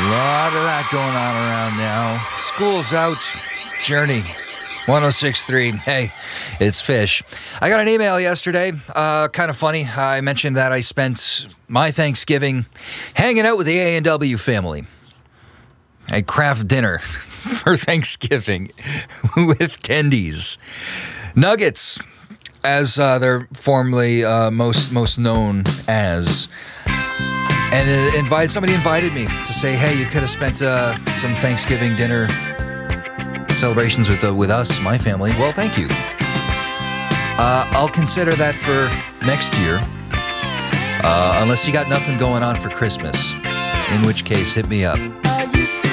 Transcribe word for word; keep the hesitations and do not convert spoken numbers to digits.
lot of that going on around now. School's out. Journey. one oh six point three. Hey, it's Fish. I got an email yesterday. Uh, kind of funny. I mentioned that I spent my Thanksgiving hanging out with the A and W family. I had craft dinner for Thanksgiving with tendies. Nuggets, as uh, they're formerly uh, most most known as. And it invited, somebody invited me to say, hey, you could have spent uh, some Thanksgiving dinner celebrations with uh, with us, my family. Well, thank you. Uh, I'll consider that for next year, uh, unless you got nothing going on for Christmas, in which case, hit me up.